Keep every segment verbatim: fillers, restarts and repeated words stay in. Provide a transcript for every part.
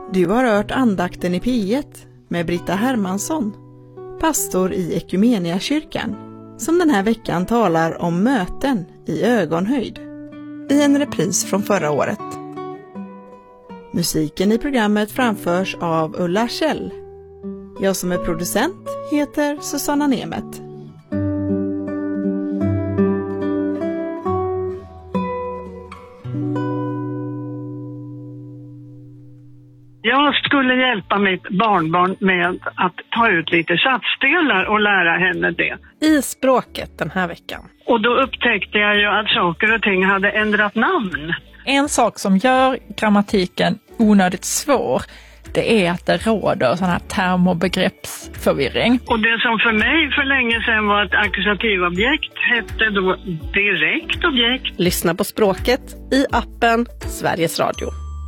Du har hört andakten i P ett med Britta Hermansson, pastor i Ekumeniakyrkan, som den här veckan talar om möten i ögonhöjd, i en repris från förra året. Musiken i programmet framförs av Ulla Kjell. Jag som är producent heter Susanna Nemet. Jag skulle hjälpa mitt barnbarn med att ta ut lite satsdelar och lära henne det. I språket den här veckan. Och då upptäckte jag ju att saker och ting hade ändrat namn. En sak som gör grammatiken onödigt svår, det är att det råder sån här term- och begreppsförvirring. Och det som för mig för länge sedan var ett ackusativobjekt hette då direkt objekt. Lyssna på språket i appen Sveriges Radio.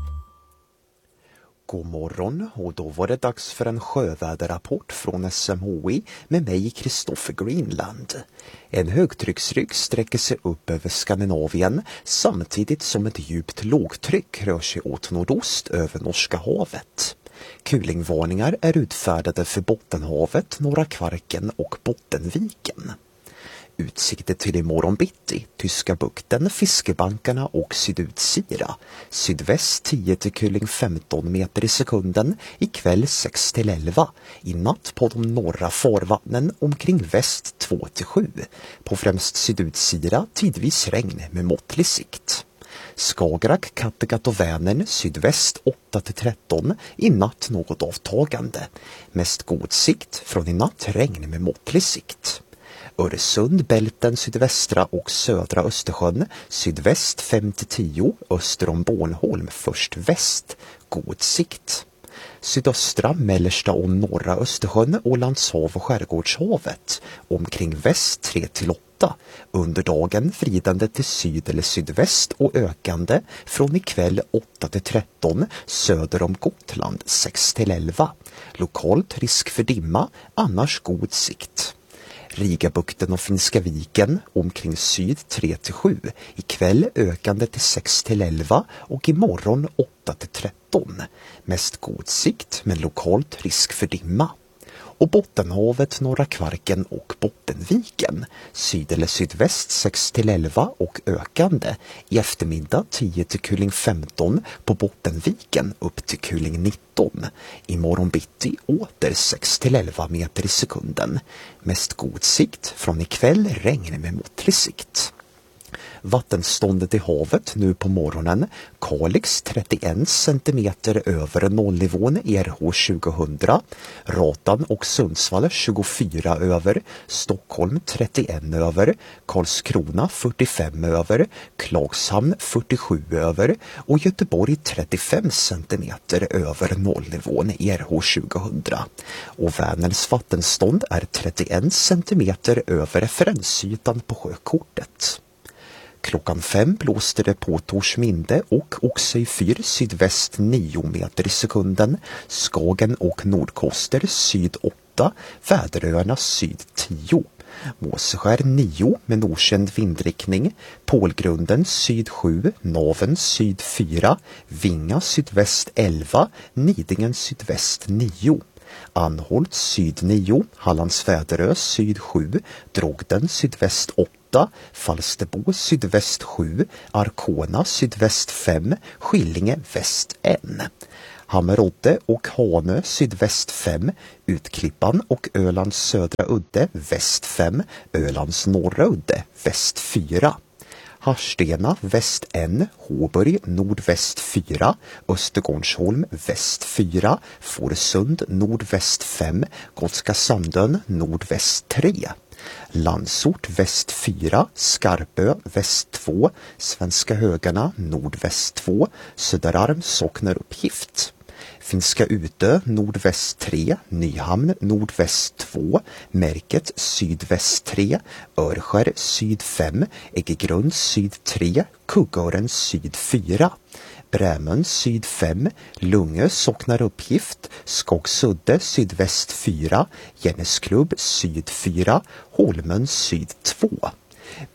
God morgon, och då var det dags för en sjöväderrapport från S M H I med mig, Kristoffer Greenland. En högtrycksrygg sträcker sig upp över Skandinavien samtidigt som ett djupt lågtryck rör sig åt nordost över Norska havet. Kulingvarningar är utfärdade för Bottenhavet, Norra Kvarken och Bottenviken. Utsikter till imorgon bitti, Tyska bukten, Fiskebankarna och Sydutsira. Sydväst tio till Kuling femton meter i sekunden, ikväll sex till elva. I natt på de norra farvattnen omkring väst två till sju. På främst Sydutsira tidvis regn med måttlig sikt. Skagerrak, Kattegatt och Vänern sydväst åtta till tretton, i natt något avtagande. Mest god sikt, från i natt regn med måttlig sikt. Öresund, Bälten, sydvästra och södra Östersjön, sydväst fem till tio, öster om Bornholm först väst, god sikt. Sydöstra, mellersta och norra Östersjön, Ålandshav och Skärgårdshavet, omkring väst tre till åtta, under dagen vridande till syd eller sydväst och ökande, från ikväll åtta till tretton, söder om Gotland sex till elva, lokalt risk för dimma, annars god sikt. Rigabukten och Finska viken omkring syd tre till sju, ikväll ökande till sex till elva och imorgon åtta till tretton. Mest god sikt men lokalt risk för dimma. Och Bottenhavet, Norra Kvarken och Bottenviken, syd eller sydväst sex till elva och ökande. I eftermiddag tio till Kuling femton, på Bottenviken upp till Kuling nitton. Imorgon bitti åter sex till elva meter i sekunden. Mest god sikt, från ikväll regn med måttlig sikt. Vattenståndet i havet nu på morgonen: Kalix trettioen centimeter över nollnivån i R H tjugohundra, Ratan och Sundsvall tjugofyra över, Stockholm trettioen över, Karlskrona fyrtiofem över, Klagshamn fyrtiosju över och Göteborg trettiofem centimeter över nollnivån i R H tjugohundra. Och Vänerns vattenstånd är trettioen centimeter över referensytan på sjökortet. Klockan fem blåste det på Torsminde och Oxöj fyr sydväst nio meter i sekunden, Skagen och Nordkoster syd åtta, Väderöarna syd tio. Måseskär nio med okänd vindriktning, Pålgrunden syd sju, Naven syd fyra, Vinga sydväst elva, Nidingen sydväst nio. Anholt syd nio, Hallands Väderö syd sju, Drogden sydväst åtta, Falsterbo sydväst sju, Arkona sydväst fem, Skillinge väst ett. Hammerodde och Hanö sydväst fem, Utklippan och Ölands södra udde väst fem, Ölands norra udde väst fyra. Harstena väst ett, Håborg nordväst fyra, Östergårdsholm väst fyra, Fårösund nordväst fem, Gotska Sandön nordväst tre. Landsort väst fyra, Skarpö väst två, Svenska Högarna nordväst två, Söderarm socknar uppgift. Finska Utö nordväst tre, Nyhamn nordväst två, Märket sydväst tre, Örskär syd fem, Äggegrund syd tre, Kuggören syd fyra. Brämön syd fem, Lungö socknar uppgift, Skogsudde sydväst fyra, Gännesklubb syd fyra, Holmön syd två.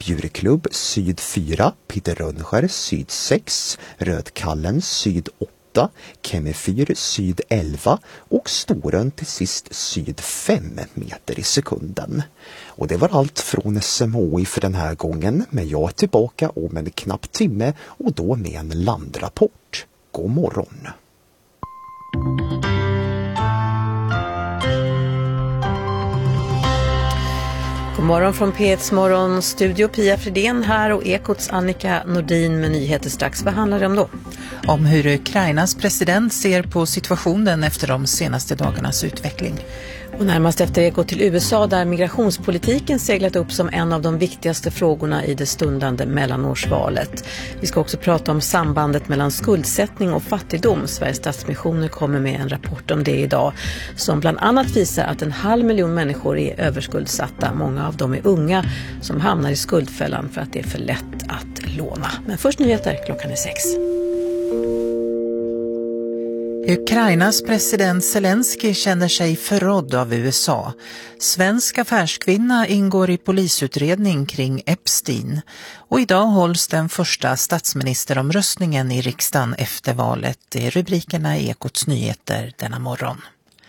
Bjurklubb syd fyra, Peter Rönnskär syd sex, Rödkallen syd åtta, åtta, Kemefyr syd elva och Storön till sist syd fem meter i sekunden. Och det var allt från S M H I för den här gången, men jag är tillbaka om en knapp timme och då med en landrapport. God morgon! God morgon från P ett morgon, studio Pia Fredén här och Ekots Annika Nordin med nyheter strax. Vad handlar det om då? Om hur Ukrainas president ser på situationen efter de senaste dagarnas utveckling. Och närmast efter Ekot till U S A där migrationspolitiken seglat upp som en av de viktigaste frågorna i det stundande mellanårsvalet. Vi ska också prata om sambandet mellan skuldsättning och fattigdom. Sveriges Stadsmissioner kommer med en rapport om det idag som bland annat visar att en halv miljon människor är överskuldsatta. Många av dem är unga som hamnar i skuldfällan för att det är för lätt att låna. Men först nyheter, klockan är sex. Ukrainas president Zelensky känner sig förrådd av U S A. Svensk affärskvinna ingår i polisutredning kring Epstein. Och idag hålls den första statsministeromröstningen i riksdagen efter valet. Det är rubrikerna i Ekots nyheter denna morgon.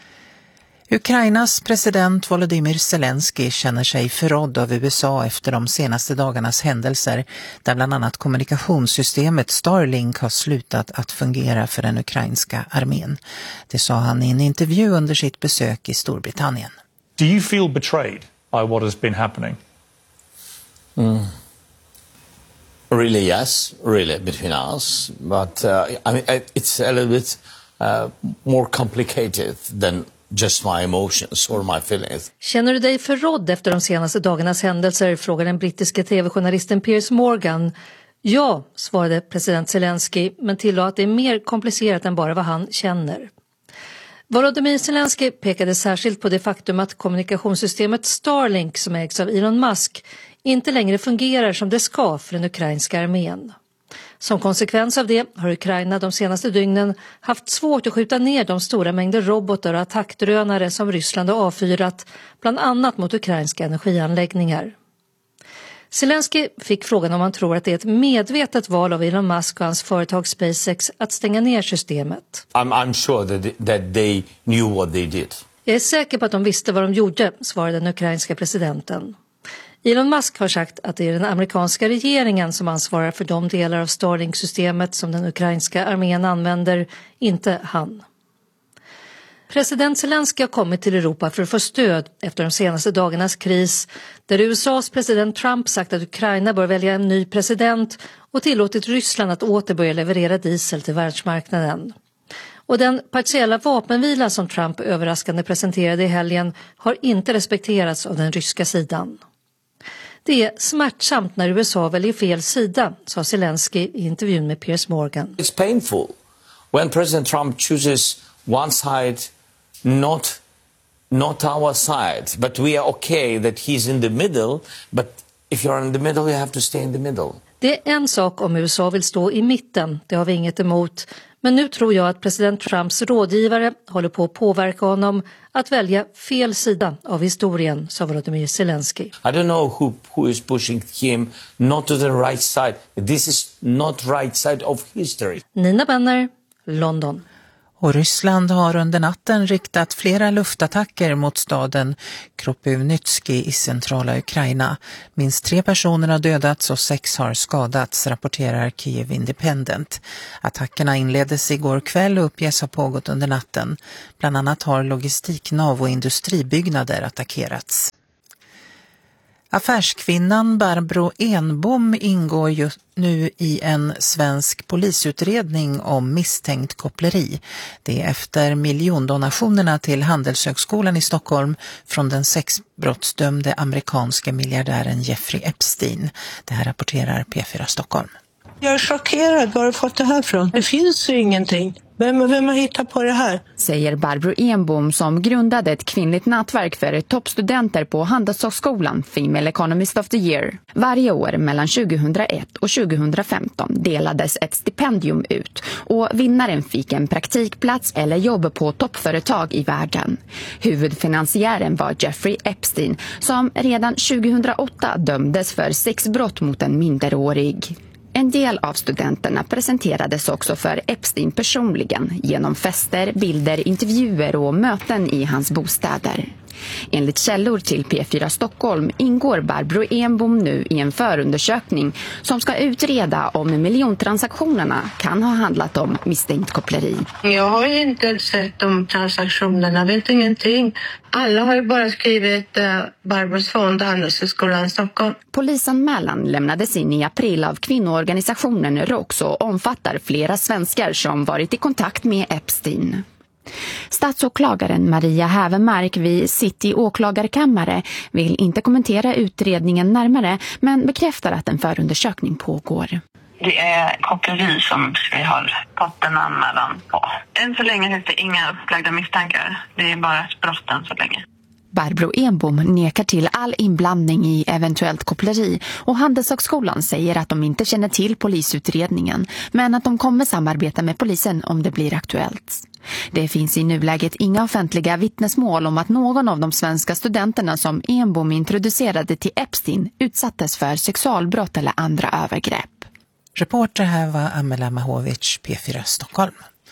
Ukrainas president Volodymyr Zelensky känner sig förrådd av U S A efter de senaste dagarnas händelser där bland annat kommunikationssystemet Starlink har slutat att fungera för den ukrainska armén. Det sa han i en intervju under sitt besök i Storbritannien. Do you feel betrayed by what has been happening? Mm. Really, yes, really, between us. But uh, I mean, it's a little bit uh, more complicated than just my emotions or my feelings. Känner du dig förrådd efter de senaste dagarnas händelser, frågar den brittiska tv-journalisten Piers Morgan. Ja, svarade president Zelensky, men tillade att det är mer komplicerat än bara vad han känner. Volodymyr Zelensky pekade särskilt på det faktum att kommunikationssystemet Starlink, som ägs av Elon Musk, inte längre fungerar som det ska för den ukrainska armén. Som konsekvens av det har Ukraina de senaste dygnen haft svårt att skjuta ner de stora mängder robotar och attackdrönare som Ryssland har avfyrat, bland annat mot ukrainska energianläggningar. Zelensky fick frågan om han tror att det är ett medvetet val av Elon Musk och hans företag SpaceX att stänga ner systemet. I'm, I'm sure that, that they knew what they did. Jag är säker på att de visste vad de gjorde, svarade den ukrainska presidenten. Elon Musk har sagt att det är den amerikanska regeringen som ansvarar för de delar av Starlink-systemet som den ukrainska armén använder, inte han. President Zelensky har kommit till Europa för att få stöd efter de senaste dagarnas kris, där U S A:s president Trump sagt att Ukraina bör välja en ny president och tillåtit Ryssland att åter börja leverera diesel till världsmarknaden. Och den partiella vapenvila som Trump överraskande presenterade i helgen har inte respekterats av den ryska sidan. Det är smärtsamt när U S A väljer fel sida, sa Zelensky i intervjun med Piers Morgan. It's painful when President Trump chooses one side, not, not our side. But we are okay that he's in the middle. But if you're in the middle, you have to stay in the middle. Det är en sak om U S A vill stå i mitten, det har vi inget emot. Men nu tror jag att president Trumps rådgivare håller på att påverka honom att välja fel sida av historien, sa Volodymyr Zelensky. I don't know who, who is pushing him not to the right side. This is not right side of history. Nina Benner, London. Och Ryssland har under natten riktat flera luftattacker mot staden Kropyvnytski i centrala Ukraina. Minst tre personer har dödats och sex har skadats, rapporterar Kiev Independent. Attackerna inleddes igår kväll och uppges ha pågått under natten. Bland annat har logistiknav och industribyggnader attackerats. Affärskvinnan Barbro Enbom ingår just nu i en svensk polisutredning om misstänkt koppleri. Det är efter miljondonationerna till Handelshögskolan i Stockholm från den sexbrottsdömde amerikanska miljardären Jeffrey Epstein. Det här rapporterar P fyra Stockholm. Jag är chockerad. Var har du fått det här från? Det finns ju ingenting. Vem, vem har hittat på det här? Säger Barbro Enbom som grundade ett kvinnligt nätverk för toppstudenter på Handelshögskolan Female Economist of the Year. Varje år mellan tjugohundraett och tjugohundrafemton delades ett stipendium ut och vinnaren fick en praktikplats eller jobb på toppföretag i världen. Huvudfinansiären var Jeffrey Epstein som redan tjugohundraåtta dömdes för sexbrott mot en minderårig. En del av studenterna presenterades också för Epstein personligen genom fester, bilder, intervjuer och möten i hans bostäder. Enligt källor till P fyra Stockholm ingår Barbro Enbom nu i en förundersökning som ska utreda om miljontransaktionerna kan ha handlat om misstänkt koppleri. Jag har ju inte sett de transaktionerna, vet ingenting. Alla har ju bara skrivit eh, Barbros fond Handelshögskolan i Stockholm. Polisanmälan lämnades in i april av kvinnoorganisationen ROX och omfattar flera svenskar som varit i kontakt med Epstein. Statsåklagaren Maria Hävermark vid City åklagarkammare vill inte kommentera utredningen närmare men bekräftar att en förundersökning pågår. Det är koppleri som vi har fått en anmälan på. Än så länge finns det inga upplagda misstankar. Det är bara ett brott än så länge. Barbro Enbom nekar till all inblandning i eventuellt koppleri och Handelshögskolan säger att de inte känner till polisutredningen men att de kommer samarbeta med polisen om det blir aktuellt. Det finns i nuläget inga offentliga vittnesmål om att någon av de svenska studenterna som Enbom introducerade till Epstein utsattes för sexualbrott eller andra övergrepp. Reporter här var Amela Mahovic, P fyra Stockholm.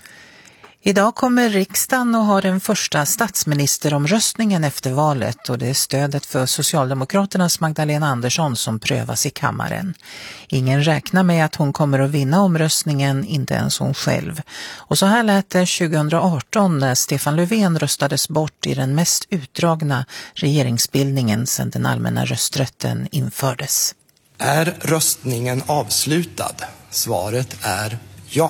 Idag kommer riksdagen och har den första statsministeromröstningen efter valet och det är stödet för Socialdemokraternas Magdalena Andersson som prövas i kammaren. Ingen räknar med att hon kommer att vinna omröstningen, inte ens hon själv. Och så här lät det tjugohundraarton när Stefan Löfven röstades bort i den mest utdragna regeringsbildningen sedan den allmänna rösträtten infördes. Är röstningen avslutad? Svaret är ja.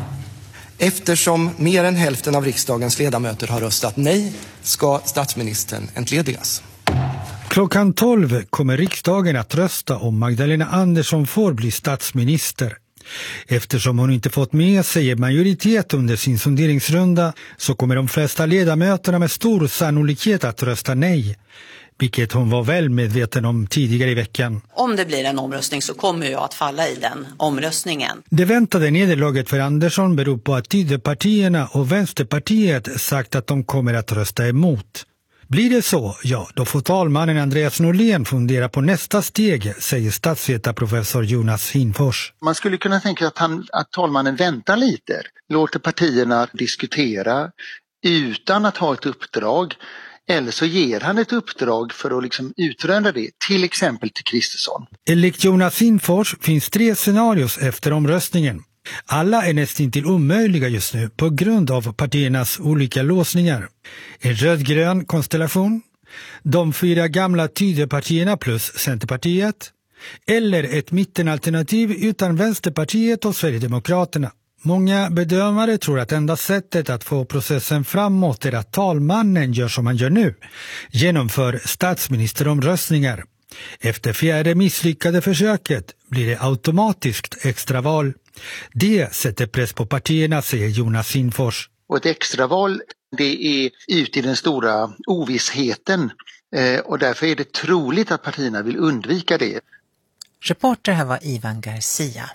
Eftersom mer än hälften av riksdagens ledamöter har röstat nej ska statsministern entledigas. Klockan tolv kommer riksdagen att rösta om Magdalena Andersson får bli statsminister. Eftersom hon inte fått med sig en majoritet under sin sonderingsrunda så kommer de flesta ledamöterna med stor sannolikhet att rösta nej. Vilket hon var väl medveten om tidigare i veckan. Om det blir en omröstning så kommer jag att falla i den omröstningen. Det väntade nederlaget för Andersson beror på att Tidöpartierna och Vänsterpartiet sagt att de kommer att rösta emot. Blir det så, ja, då får talmannen Andreas Norlén fundera på nästa steg, säger statsvetarprofessor Jonas Hinfors. Man skulle kunna tänka att, han, att talmannen väntar lite, låter partierna diskutera utan att ha ett uppdrag. Eller så ger han ett uppdrag för att liksom utröna det, till exempel till Kristersson. Enligt Jonas Hinfors finns tre scenarios efter omröstningen. Alla är nästan till omöjliga just nu på grund av partiernas olika låsningar. En rödgrön konstellation, de fyra gamla Tidöpartierna plus Centerpartiet, eller ett mittenalternativ utan Vänsterpartiet och Sverigedemokraterna. Många bedömare tror att enda sättet att få processen framåt är att talmannen gör som han gör nu, genomför statsministeromröstningar. Efter fjärde misslyckade försöket blir det automatiskt extraval. Det sätter press på partierna, säger Jonas Hinfors. Och ett extraval, det är ut i den stora ovissheten eh, och därför är det troligt att partierna vill undvika det. Reporter här var Ivan Garcia.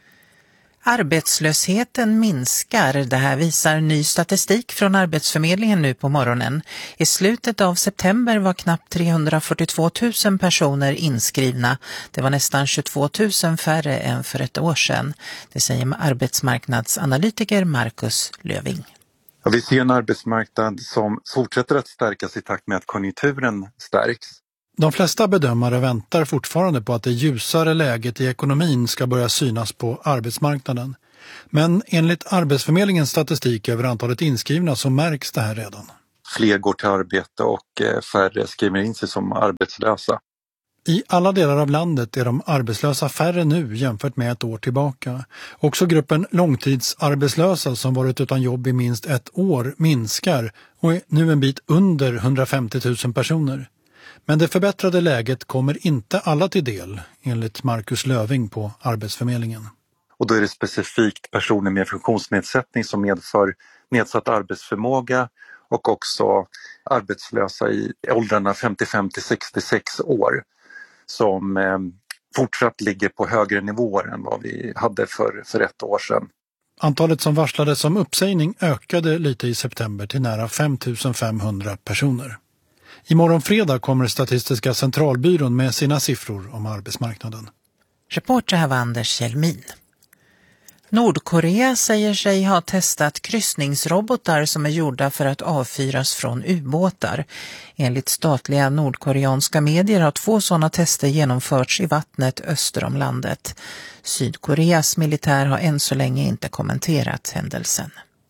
Arbetslösheten minskar, det här visar ny statistik från Arbetsförmedlingen nu på morgonen. I slutet av september var knappt trehundrafyrtiotvå tusen personer inskrivna. Det var nästan tjugotvå tusen färre än för ett år sedan. Det säger arbetsmarknadsanalytiker Marcus Löving. Ja, vi ser en arbetsmarknad som fortsätter att stärkas i takt med att konjunkturen stärks. De flesta bedömare väntar fortfarande på att det ljusare läget i ekonomin ska börja synas på arbetsmarknaden. Men enligt Arbetsförmedlingens statistik över antalet inskrivna så märks det här redan. Fler går till arbete och färre skriver in sig som arbetslösa. I alla delar av landet är de arbetslösa färre nu jämfört med ett år tillbaka. Också gruppen långtidsarbetslösa som varit utan jobb i minst ett år minskar och är nu en bit under hundrafemtio tusen personer. Men det förbättrade läget kommer inte alla till del, enligt Marcus Löving på Arbetsförmedlingen. Och då är det specifikt personer med funktionsnedsättning som medför nedsatt arbetsförmåga och också arbetslösa i åldrarna femtiofem till sextiosex år som eh, fortsatt ligger på högre nivåer än vad vi hade för, för ett år sedan. Antalet som varslades om uppsägning ökade lite i september till nära fem tusen femhundra personer. Imorgon fredag kommer Statistiska centralbyrån med sina siffror om arbetsmarknaden. Reporter här var Anders Kjellmin. Nordkorea säger sig ha testat kryssningsrobotar som är gjorda för att avfyras från ubåtar. Enligt statliga nordkoreanska medier har två sådana tester genomförts i vattnet öster om landet. Sydkoreas militär har än så länge inte kommenterat händelsen.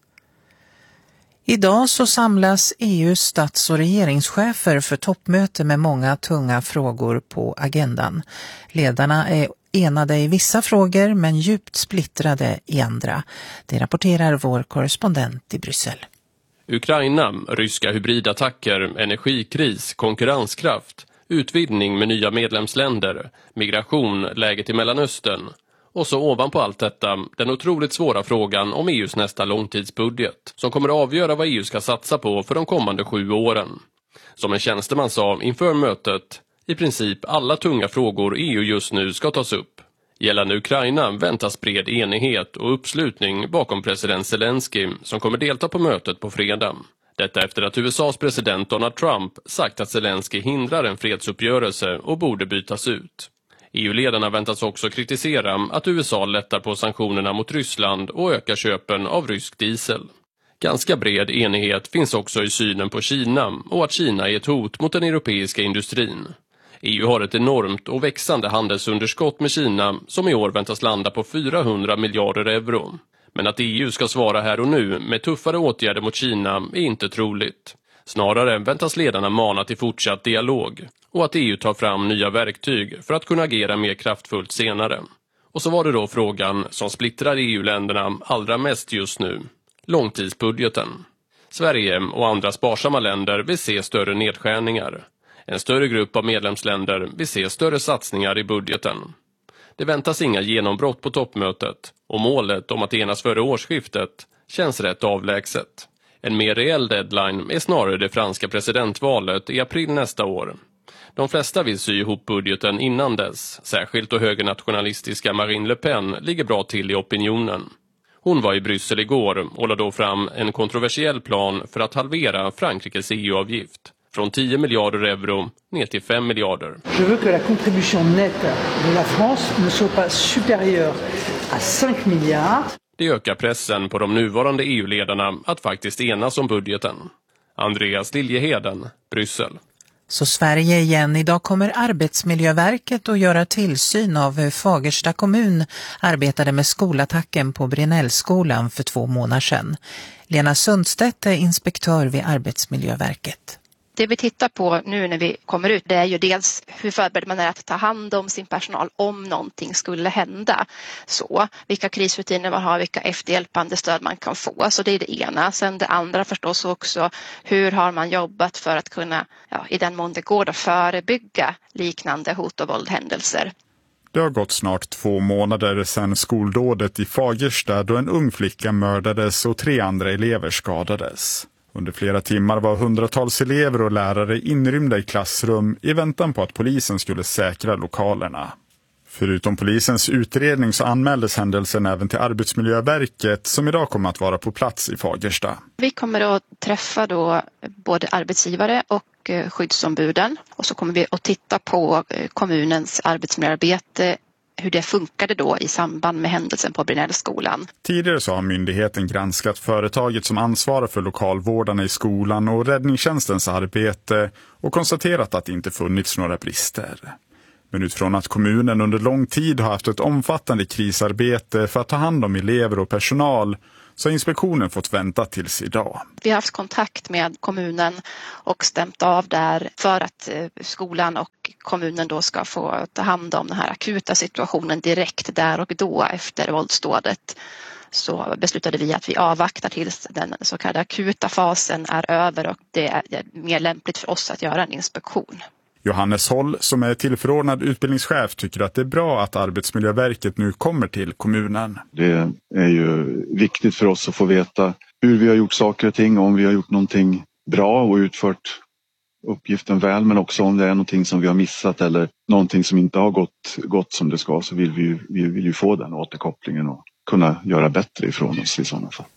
Idag så samlas E U:s stats- och regeringschefer för toppmöte med många tunga frågor på agendan. Ledarna är enade i vissa frågor men djupt splittrade i andra. Det rapporterar vår korrespondent i Bryssel. Ukraina, ryska hybridattacker, energikris, konkurrenskraft, utvidgning med nya medlemsländer, migration, läget i Mellanöstern. Och så ovanpå allt detta, den otroligt svåra frågan om E U:s nästa långtidsbudget, som kommer att avgöra vad E U ska satsa på för de kommande sju åren. Som en tjänsteman sa inför mötet, i princip alla tunga frågor E U just nu ska tas upp. Gällande Ukraina väntas bred enighet och uppslutning bakom president Zelensky som kommer delta på mötet på fredag. Detta efter att U S A:s president Donald Trump sagt att Zelensky hindrar en fredsuppgörelse och borde bytas ut. E U-ledarna väntas också kritisera att U S A lättar på sanktionerna mot Ryssland och ökar köpen av rysk diesel. Ganska bred enighet finns också i synen på Kina och att Kina är ett hot mot den europeiska industrin. E U har ett enormt och växande handelsunderskott med Kina som i år väntas landa på fyrahundra miljarder euro. Men att E U ska svara här och nu med tuffare åtgärder mot Kina är inte troligt. Snarare väntas ledarna mana till fortsatt dialog och att E U tar fram nya verktyg för att kunna agera mer kraftfullt senare. Och så var det då frågan som splittrar E U-länderna allra mest just nu. Långtidsbudgeten. Sverige och andra sparsamma länder vill se större nedskärningar. En större grupp av medlemsländer vill se större satsningar i budgeten. Det väntas inga genombrott på toppmötet och målet om att enas före årsskiftet känns rätt avlägset. En mer reell deadline är snarare det franska presidentvalet i april nästa år. De flesta vill sy ihop budgeten innan dess, särskilt då högernationalistiska Marine Le Pen ligger bra till i opinionen. Hon var i Bryssel igår och lade då fram en kontroversiell plan för att halvera Frankrikes E U-avgift. Från tio miljarder euro ner till fem miljarder. Je veux que la contribution nette de la France ne soit pas supérieure à cinq milliards. Det ökar pressen på de nuvarande E U-ledarna att faktiskt enas om budgeten. Andreas Liljeheden, Bryssel. Så Sverige igen. Idag kommer Arbetsmiljöverket att göra tillsyn av hur Fagersta kommun arbetade med skolattacken på Brinellskolan för två månader sedan. Lena Sundstedt är inspektör vid Arbetsmiljöverket. Det vi tittar på nu när vi kommer ut, det är ju dels hur förberedd man är att ta hand om sin personal om någonting skulle hända. Så vilka krisrutiner man har, vilka efterhjälpande stöd man kan få. Så det är det ena. Sen det andra förstås också, hur har man jobbat för att kunna, ja, i den mån det går, att förebygga liknande hot- och våldhändelser. Det har gått snart två månader sedan skoldådet i Fagersta då en ung flicka mördades och tre andra elever skadades. Under flera timmar var hundratals elever och lärare inrymda i klassrum i väntan på att polisen skulle säkra lokalerna. Förutom polisens utredning så anmäldes händelsen även till Arbetsmiljöverket som idag kommer att vara på plats i Fagersta. Vi kommer att träffa då både arbetsgivare och skyddsombuden och så kommer vi att titta på kommunens arbetsmiljöarbete, hur det funkade då i samband med händelsen på Brinellskolan. Tidigare så har myndigheten granskat företaget som ansvarar för lokalvårdarna i skolan och räddningstjänstens arbete och konstaterat att det inte funnits några brister. Men utifrån att kommunen under lång tid har haft ett omfattande krisarbete för att ta hand om elever och personal så har inspektionen fått vänta tills idag. Vi har haft kontakt med kommunen och stämt av där för att skolan och kommunen då ska få ta hand om den här akuta situationen direkt där och då efter våldsdådet. Så beslutade vi att vi avvaktar tills den så kallade akuta fasen är över och det är mer lämpligt för oss att göra en inspektion. Johannes Holl, som är tillförordnad utbildningschef, tycker att det är bra att Arbetsmiljöverket nu kommer till kommunen. Det är ju viktigt för oss att få veta hur vi har gjort saker och ting, om vi har gjort någonting bra och utfört uppgiften väl, men också om det är någonting som vi har missat eller någonting som inte har gått, gått som det ska, så vill vi, ju, vi vill ju få den återkopplingen och kunna göra bättre ifrån oss i sådana fall.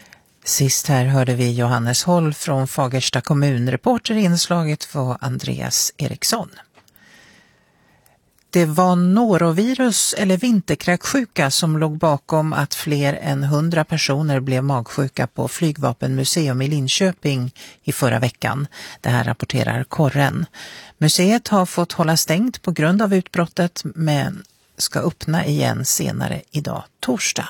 Sist här hörde vi Johannes Holl från Fagersta kommun. Reporter i inslaget var Andreas Eriksson. det var norovirus eller vinterkräksjuka som låg bakom att fler än hundra personer blev magsjuka på Flygvapenmuseum i Linköping i förra veckan. Det här rapporterar Korren. Museet har fått hålla stängt på grund av utbrottet men ska öppna igen senare idag, torsdag.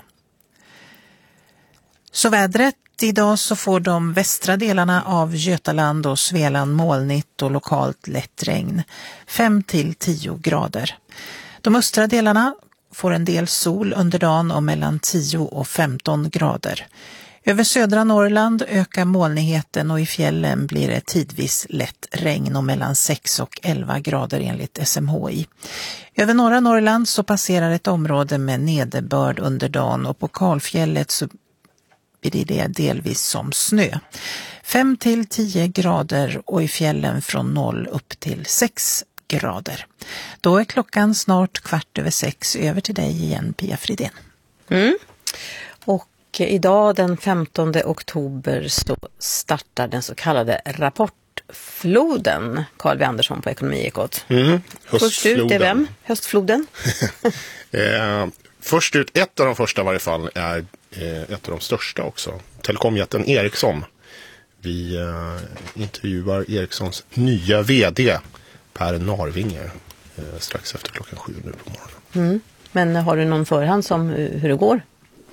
Så vädret. Idag så får de västra delarna av Götaland och Svealand molnigt och lokalt lätt regn. fem till tio grader. De östra delarna får en del sol under dagen och mellan tio och femton grader. Över södra Norrland ökar molnigheten och i fjällen blir det tidvis lätt regn och mellan sex och elva grader enligt S M H I. Över norra Norrland så passerar ett område med nederbörd under dagen och på Kalfjället så blir det delvis som snö. fem till tio grader och i fjällen från noll upp till sex grader. Då är klockan snart kvart över sex. Över till dig igen, Pia Fridén. Mm. Och idag den femtonde oktober så startar den så kallade rapportfloden. Carl V. Andersson på Ekonomiekot. Mm. Först ut är vem? Höstfloden? eh, först ut, ett av de första i varje fall är eh, ett av de största också. Telekomjätten Ericsson. Vi eh, intervjuar Ericssons nya vd Per Narvinger eh, strax efter klockan sju nu på morgonen. Mm. Men har du någon förhand som hur det går?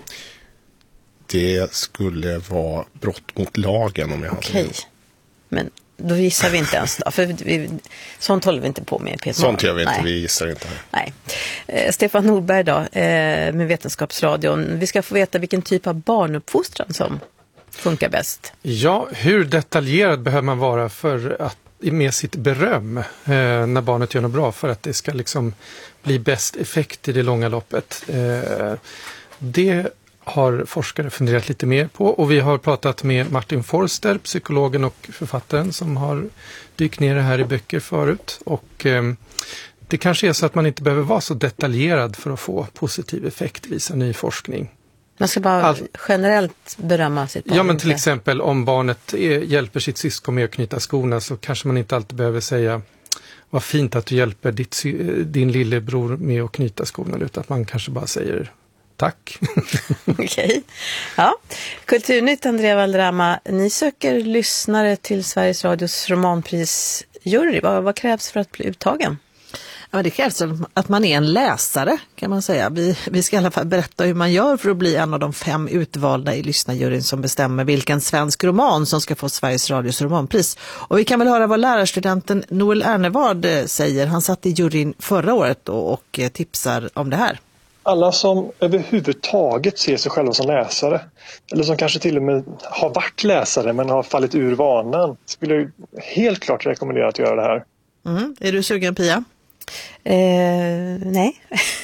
Det skulle vara brott mot lagen om jag hade. Okej, men då gissar vi inte ens då. För vi, sånt håller vi inte på med i P S M. Sånt gör vi inte, Nej. vi gissar inte här. Nej. Eh, Stefan Nordberg då, eh, med Vetenskapsradion. Vi ska få veta vilken typ av barnuppfostran som funkar bäst. Ja, hur detaljerad behöver man vara för att med sitt beröm eh, när barnet gör något bra för att det ska liksom bli bäst effekt i det långa loppet. Eh, det har forskare funderat lite mer på och vi har pratat med Martin Forster, psykologen och författaren som har dykt ner det här i böcker förut och eh, det kanske är så att man inte behöver vara så detaljerad för att få positiv effekt, visar ny forskning. Man ska bara All... generellt berömma sitt barn. Ja, men till exempel om barnet är, hjälper sitt syskon med att knyta skorna så kanske man inte alltid behöver säga vad fint att du hjälper ditt, din lillebror med att knyta skorna, utan att man kanske bara säger tack. Okej. Okay. Ja. Kulturnytt, Andrea Valderrama. Ni söker lyssnare till Sveriges Radios romanprisjury. Vad, vad krävs för att bli uttagen? Ja, det krävs att man är en läsare, kan man säga. Vi, vi ska i alla fall berätta hur man gör för att bli en av de fem utvalda i lyssnarjuryn som bestämmer vilken svensk roman som ska få Sveriges Radios romanpris. Och vi kan väl höra vad lärarstudenten Noel Ernevard säger. Han satt i juryn förra året och, och tipsar om det här. Alla som överhuvudtaget ser sig själva som läsare, eller som kanske till och med har varit läsare men har fallit ur vanan, skulle jag helt klart rekommendera att göra det här. Mm. Är du sugen, Pia? Eh, nej.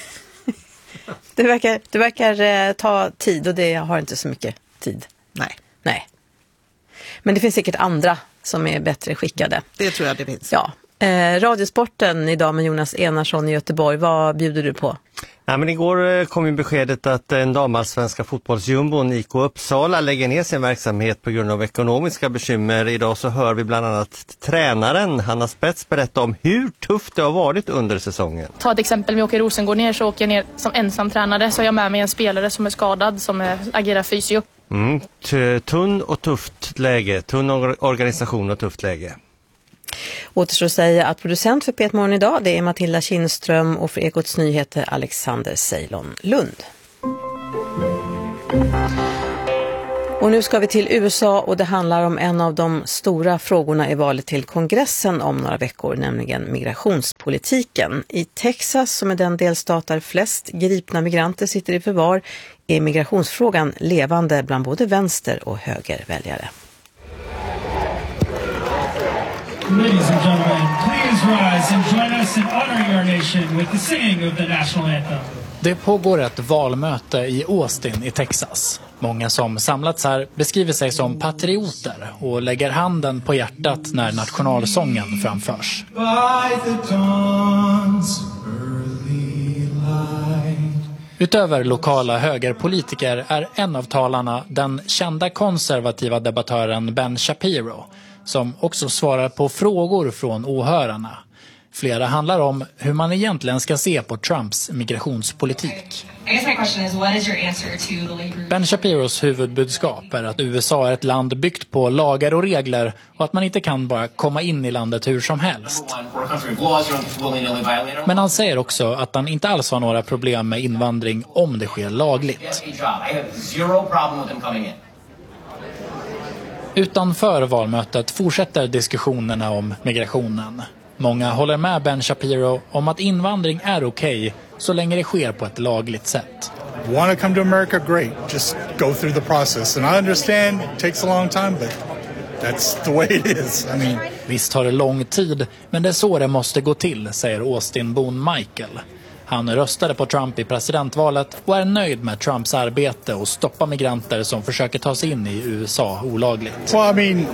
det verkar, det verkar eh, ta tid och det har inte så mycket tid. Nej. Nej. Men det finns säkert andra som är bättre skickade. Det tror jag det finns. Ja. Eh, Radiosporten idag med Jonas Enarsson i Göteborg. Vad bjuder du på? Ja, men igår kom ju beskedet att den damallsvenska fotbollsjumbon I K Uppsala lägger ner sin verksamhet på grund av ekonomiska bekymmer. Idag så hör vi bland annat tränaren Hanna Spets berätta om hur tufft det har varit under säsongen. Ta ett exempel, om jag åker i Rosengård ner så åker jag ner som ensam tränare, så har jag med mig en spelare som är skadad som är, agerar fysio. Mm, t- tunn och tufft läge, tunn organisation och tufft läge. Återstår att säga att producent för P ett Morgon idag, det är Matilda Kindström, och för Ekots nyheter Alexander Ceylon Lund. Och nu ska vi till U S A och det handlar om en av de stora frågorna i valet till kongressen om några veckor, nämligen migrationspolitiken. I Texas, som är den delstat där flest gripna migranter sitter i förvar, är migrationsfrågan levande bland både vänster- och högerväljare. Ladies and gentlemen, please rise and join us in honoring our nation with the singing of the national anthem. Det pågår ett valmöte i Austin i Texas. Många som samlats här beskriver sig som patrioter och lägger handen på hjärtat när nationalsången framförs. Utöver lokala högerpolitiker är en av talarna den kända konservativa debattören Ben Shapiro, som också svarar på frågor från åhörarna. Flera handlar om hur man egentligen ska se på Trumps migrationspolitik. Ben Shapiros huvudbudskap är att U S A är ett land byggt på lagar och regler och att man inte kan bara komma in i landet hur som helst. Men han säger också att han inte alls har några problem med invandring om det sker lagligt. Utanför valmötet fortsätter diskussionerna om migrationen. Många håller med Ben Shapiro om att invandring är okej så länge det sker på ett lagligt sätt. Want to come to America? Great. Just go through the process. And I understand it takes a long time, but that's the way it is. I mean... Visst har det lång tid, men det är så det måste gå till, säger Austin-bon Michael. Han röstade på Trump i presidentvalet och är nöjd med Trumps arbete och stoppa migranter som försöker ta sig in i U S A olagligt. Well, I mean,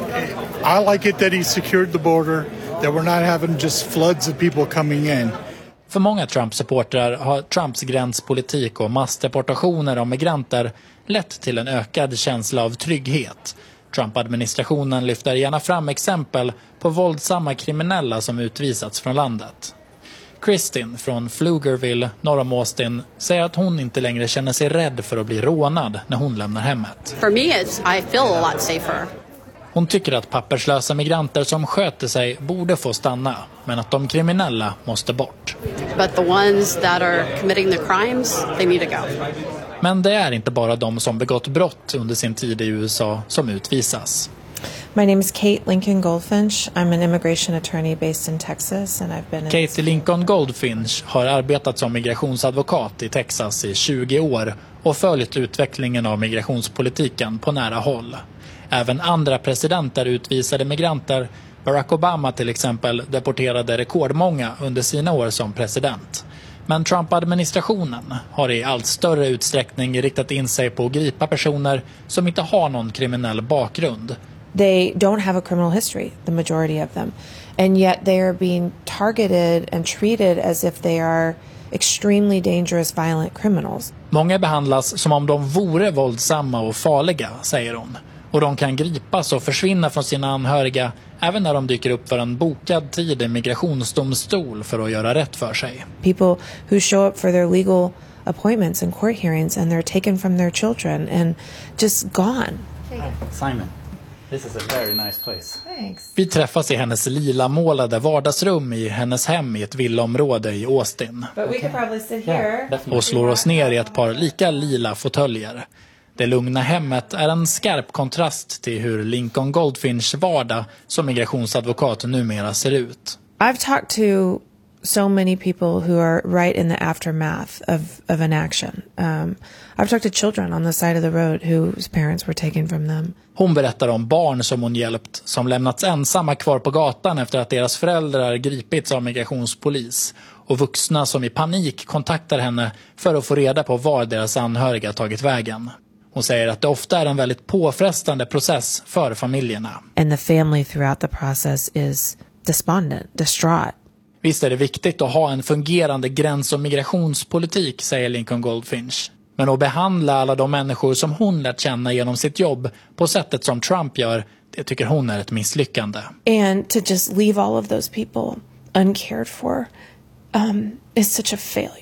I like it that he secured the border, that we're not having just floods of people coming in. För många Trump-supportrar har Trumps gränspolitik och massdeportationer av migranter lett till en ökad känsla av trygghet. Trump-administrationen lyfter gärna fram exempel på våldsamma kriminella som utvisats från landet. Kristin från Pflugerville, norr om Austin, säger att hon inte längre känner sig rädd för att bli rånad när hon lämnar hemmet. For me, it's, I feel a lot safer. Hon tycker att papperslösa migranter som sköter sig borde få stanna, men att de kriminella måste bort. But the ones that are committing the crimes, they need to go. Men det är inte bara de som begått brott under sin tid i U S A som utvisas. My name is Kate Lincoln Goldfinch. I'm an immigration attorney based in Texas and I've been in... Kate Lincoln Goldfinch har arbetat som migrationsadvokat i Texas i tjugo år och följt utvecklingen av migrationspolitiken på nära håll. Även andra presidenter utvisade migranter. Barack Obama till exempel deporterade rekordmånga under sina år som president. Men Trump-administrationen har i allt större utsträckning riktat in sig på att gripa personer som inte har någon kriminell bakgrund. They don't have a criminal history, the majority of them. And yet they are being targeted and treated as if they are extremely dangerous, violent criminals. Många behandlas som om de vore våldsamma och farliga, säger hon. Och de kan gripas och försvinna från sina anhöriga även när de dyker upp för en bokad tid i migrationsdomstol för att göra rätt för sig. People who show up for their legal appointments and court hearings and they're taken from their children and just gone. Simon, this is a very nice place. Thanks. Vi träffas i hennes lila målade vardagsrum i hennes hem i ett villaområde i Austin. But we could probably sit here. Och slår oss ner i ett par lika lila fåtöljer. Det lugna hemmet är en skarp kontrast till hur Lincoln Goldfinch vardag som migrationsadvokat numera ser ut. I've talked to so many people who are right in the aftermath of, of an action. Um, I've talked to children on the side of the road whose parents were taken from them. Hon berättar om barn som hon hjälpt som lämnats ensamma kvar på gatan efter att deras föräldrar gripits av migrationspolis. Och vuxna som i panik kontaktar henne för att få reda på var deras anhöriga tagit vägen. Hon säger att det ofta är en väldigt påfrestande process för familjerna. And the family throughout the process is despondent, distraught. Visst är det viktigt att ha en fungerande gräns- och migrationspolitik, säger Lincoln Goldfinch. Men att behandla alla de människor som hon lärt känna genom sitt jobb på sättet som Trump gör, det tycker hon är ett misslyckande. And to just leave all of those people uncared for um, is such a failure.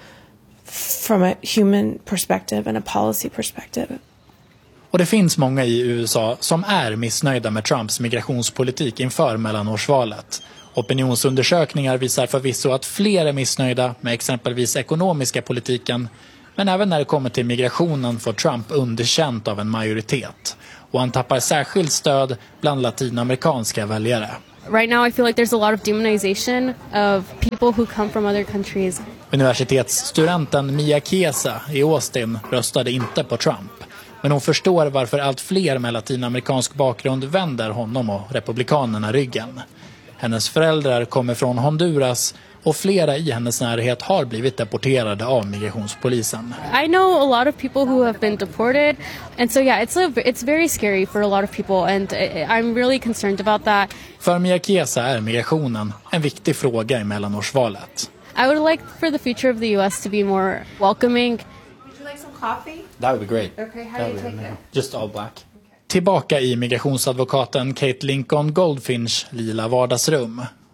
From a human perspective and a policy perspective. Och det finns många i U S A som är missnöjda med Trumps migrationspolitik inför mellanårsvalet. Opinionsundersökningar visar förvisso att fler är missnöjda med exempelvis ekonomiska politiken. Men även när det kommer till migrationen får Trump underkänt av en majoritet. Och han tappar särskilt stöd bland latinamerikanska väljare. Right now I feel like there's a lot of demonization of people who come from other countries. Universitetsstudenten Mia Chiesa i Austin röstade inte på Trump. Men hon förstår varför allt fler med latinamerikansk bakgrund vänder honom och republikanerna ryggen. Hennes föräldrar kommer från Honduras och flera i hennes närhet har blivit deporterade av migrationspolisen. I know a lot of people who have been deported and so yeah it's a, it's very scary for a lot of people and I'm really concerned about that. För Mia Chiesa är migrationen en viktig fråga i mellanårsvalet. I would like for the future of the U S to be more welcoming. Would you like some coffee? That would be great. Okay, how do you take it? Just all black. Tillbaka i migrationsadvokaten Kate Lincoln Goldfinch lila vardagsrum.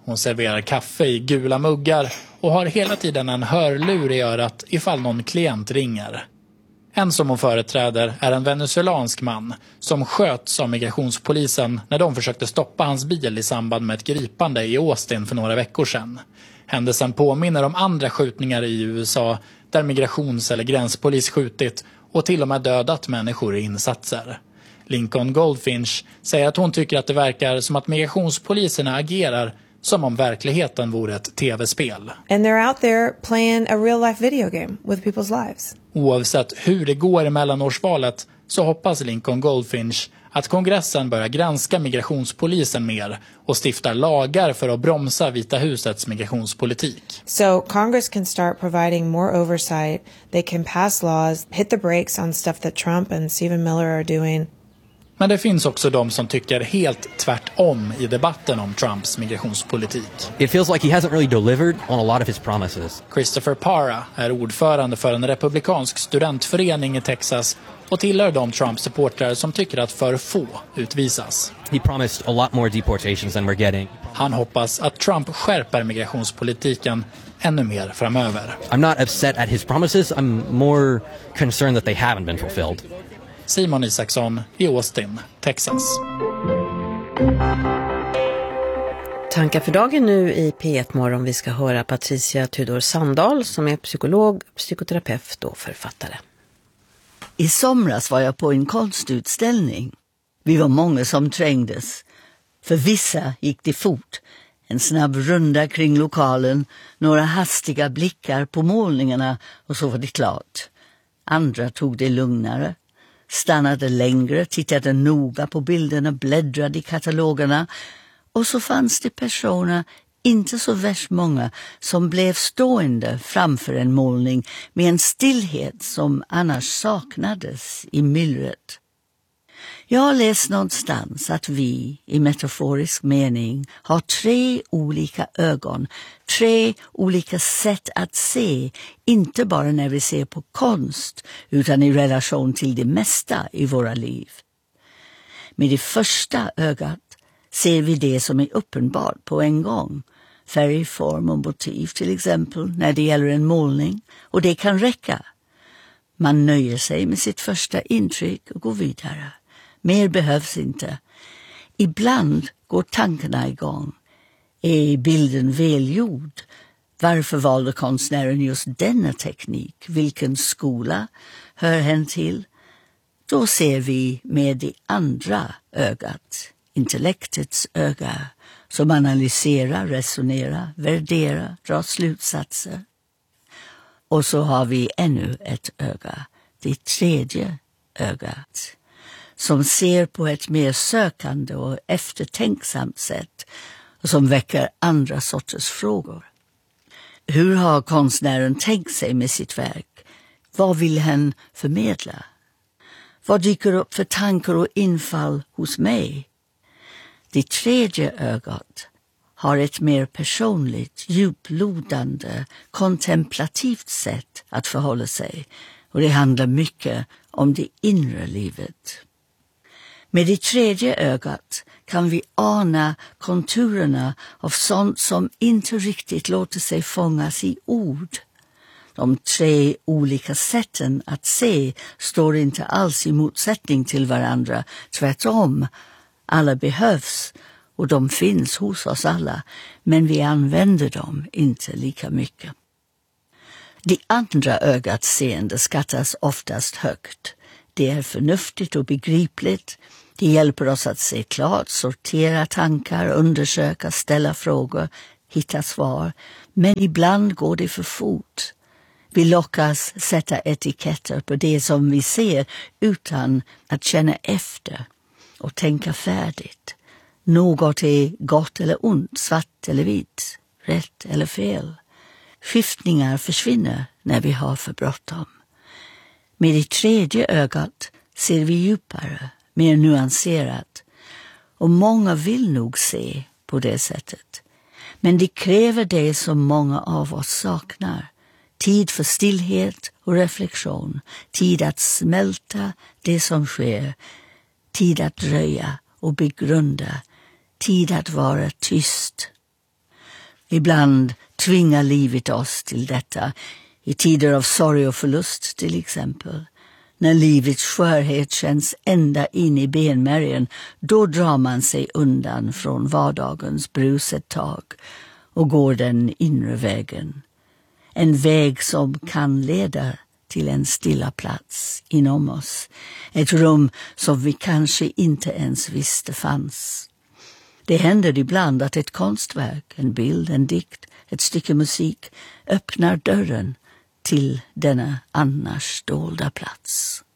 Hon serverar kaffe i gula muggar och har hela tiden en hörlur i örat ifall någon klient ringer. En som hon företräder är en venezuelansk man som sköts av migrationspolisen när de försökte stoppa hans bil i samband med ett gripande i Austin för några veckor sedan. Händelsen påminner om andra skjutningar i U S A där migrations- eller gränspolis skjutit och till och med dödat människor i insatser. Lincoln Goldfinch säger att hon tycker att det verkar som att migrationspoliserna agerar som om verkligheten vore ett tv-spel. And they're out there playing a real life video game with people's lives. Oavsett hur det går i mellanårsvalet så hoppas Lincoln Goldfinch att kongressen börjar granska migrationspolisen mer och stiftar lagar för att bromsa Vita husets migrationspolitik. So Congress can start providing more oversight. They can pass laws, hit the brakes on stuff that Trump and Stephen Miller are doing. Men det finns också de som tycker helt tvärtom i debatten om Trumps migrationspolitik. It feels like he hasn't really delivered on a lot of his promises. Christopher Parra är ordförande för en republikansk studentförening i Texas och tillhör de Trump-supportrar som tycker att för få utvisas. He promised a lot more deportations than we're getting. Han hoppas att Trump skärper migrationspolitiken ännu mer framöver. I'm not upset at his promises. I'm more concerned that they haven't been fulfilled. Simon Isaksson i Austin, Texas. Tankar för dagen nu i P ett Morgon. Vi ska höra Patricia Tudor Sandahl som är psykolog, psykoterapeut och författare. I somras var jag på en konstutställning. Vi var många som trängdes. För vissa gick det fort. En snabb runda kring lokalen, några hastiga blickar på målningarna och så var det klart. Andra tog det lugnare. Stannade längre, tittade noga på bilderna, bläddrade i katalogerna. Och så fanns det personer, inte så värst många, som blev stående framför en målning med en stillhet som annars saknades i myllret. Jag har läst någonstans att vi, i metaforisk mening, har tre olika ögon, tre olika sätt att se, inte bara när vi ser på konst, utan i relation till det mesta i våra liv. Med det första ögat ser vi det som är uppenbart på en gång, färg, form och motiv till exempel när det gäller en målning, och det kan räcka. Man nöjer sig med sitt första intryck och går vidare. Mer behövs inte. Ibland går tankarna igång. Är bilden välgjord? Varför valde konstnären just denna teknik? Vilken skola hör hen till? Då ser vi med det andra ögat, intellektets öga, som analyserar, resonerar, värderar, drar slutsatser. Och så har vi ännu ett öga, det tredje ögat, som ser på ett mer sökande och eftertänksamt sätt och som väcker andra sorters frågor. Hur har konstnären tänkt sig med sitt verk? Vad vill hen förmedla? Vad dyker upp för tankar och infall hos mig? Det tredje ögat har ett mer personligt, djuplodande, kontemplativt sätt att förhålla sig, och det handlar mycket om det inre livet. Med det tredje ögat kan vi ana konturerna av sånt som inte riktigt låter sig fångas i ord. De tre olika sätten att se står inte alls i motsättning till varandra. Tvärtom, alla behövs och de finns hos oss alla, men vi använder dem inte lika mycket. Det andra ögats seende skattas oftast högt. Det är förnuftigt och begripligt. Det hjälper oss att se klart, sortera tankar, undersöka, ställa frågor, hitta svar. Men ibland går det för fort. Vi lockas sätta etiketter på det som vi ser utan att känna efter och tänka färdigt. Något är gott eller ont, svart eller vitt, rätt eller fel. Skiftningar försvinner när vi har för bråttom. Med det tredje ögat ser vi djupare, mer nuanserat. Och många vill nog se på det sättet. Men det kräver det som många av oss saknar. Tid för stillhet och reflektion. Tid att smälta det som sker. Tid att dröja och begrunda. Tid att vara tyst. Ibland tvingar livet oss till detta, i tider av sorg och förlust till exempel. När livets skörhet känns ända in i benmärgen, då drar man sig undan från vardagens brus ett tag och går den inre vägen. En väg som kan leda till en stilla plats inom oss. Ett rum som vi kanske inte ens visste fanns. Det händer ibland att ett konstverk, en bild, en dikt, ett stycke musik öppnar dörren till denna annars dolda plats.